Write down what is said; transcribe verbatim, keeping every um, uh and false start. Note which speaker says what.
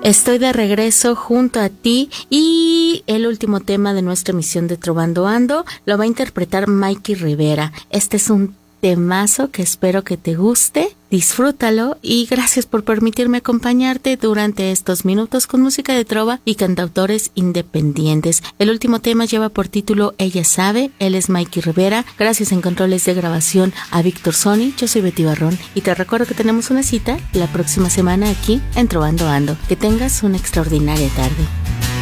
Speaker 1: Estoy de regreso junto a ti y el último tema de nuestra emisión de Trovando Ando lo va a interpretar Mikey Rivera. Este es un temazo que espero que te guste, disfrútalo y gracias por permitirme acompañarte durante estos minutos con música de trova y cantautores independientes. El último tema lleva por título Ella Sabe, él es Mikey Rivera. Gracias en controles de grabación a Víctor Sony, yo soy Betty Barrón y te recuerdo que tenemos una cita la próxima semana aquí en Trovando Ando. Que tengas una extraordinaria tarde.